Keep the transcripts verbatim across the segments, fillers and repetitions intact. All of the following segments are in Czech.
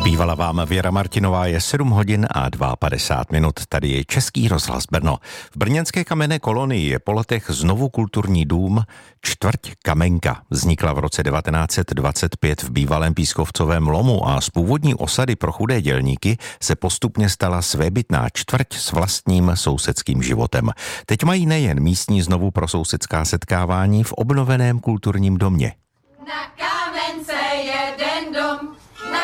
Zpívala vám Věra Martinová, je sedm hodin a padesát dva minut. Tady je Český rozhlas Brno. V brněnské kamenné kolonii je po letech znovu kulturní dům Čtvrť Kamenka. Vznikla v roce devatenáct set dvacet pět v bývalém pískovcovém lomu a z původní osady pro chudé dělníky se postupně stala svébytná čtvrť s vlastním sousedským životem. Teď mají nejen místní znovu pro sousedská setkávání v obnoveném kulturním domě. Na Kamence jeden dom, na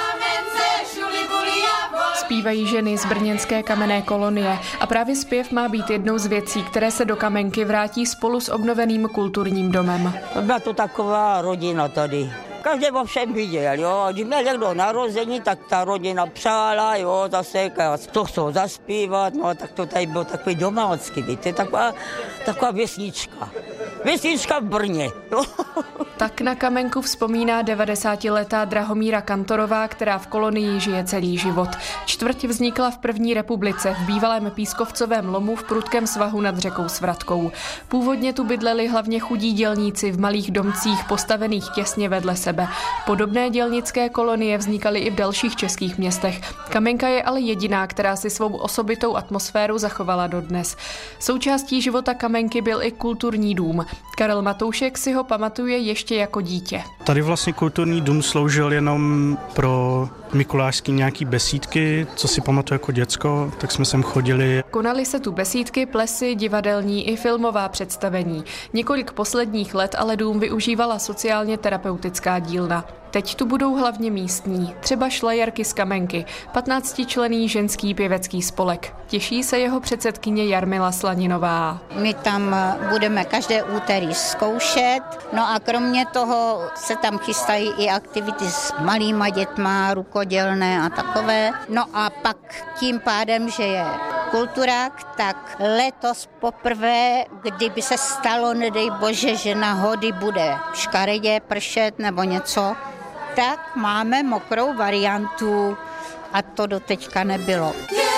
Kamence šulibuli a vol. Zpívají ženy z brněnské kamenné kolonie a právě zpěv má být jednou z věcí, které se do Kamenky vrátí spolu s obnoveným kulturním domem. Byla to taková rodina tady. Každý o všem viděl, jo. Když měl někdo narození, tak ta rodina přála, jo, zase, to chcou zaspívat, no, tak to tady bylo takový domácký, víte, taková, taková vesnička. Vesnička v Brně, jo. Tak na Kamenku vzpomíná devadesátiletá Drahomíra Kantorová, která v kolonii žije celý život. Čtvrť vznikla v první republice v bývalém pískovcovém lomu v prudkém svahu nad řekou Svratkou. Původně tu bydleli hlavně chudí dělníci v malých domcích postavených těsně vedle sebe. Podobné dělnické kolonie vznikaly i v dalších českých městech. Kamenka je ale jediná, která si svou osobitou atmosféru zachovala dodnes. Součástí života Kamenky byl i kulturní dům. Karel Matoušek si ho pamatuje ještě jako dítě. Tady vlastně kulturní dům sloužil jenom pro mikulášský nějaký besídky, co si pamatuju jako děcko, tak jsme sem chodili. Konaly se tu besídky, plesy, divadelní i filmová představení. Několik posledních let ale dům využívala sociálně terapeutická dílna. Teď tu budou hlavně místní, třeba šlajerky z Kamenky, patnáctičlenný ženský pěvecký spolek. Těší se jeho předsedkyně Jarmila Slaninová. My tam budeme každé úterý zkoušet, no a kromě toho se tam chystají i aktivity s malýma dětma, rukodělné a takové. No a pak tím pádem, že je kulturák, tak letos poprvé, kdyby se stalo, nedej bože, že na hody bude škaredě pršet nebo něco, tak máme mokrou variantu a to doteďka nebylo.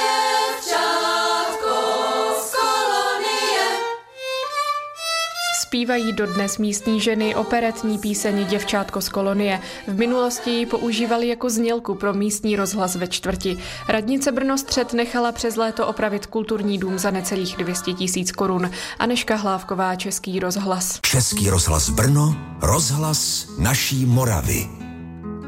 Zpívají dodnes místní ženy operetní píseň Děvčátko z kolonie. V minulosti ji používali jako znělku pro místní rozhlas ve čtvrti. Radnice Brno Střed nechala přes léto opravit kulturní dům za necelých dvě stě tisíc korun. Anežka Hlávková, Český rozhlas. Český rozhlas Brno, rozhlas naší Moravy.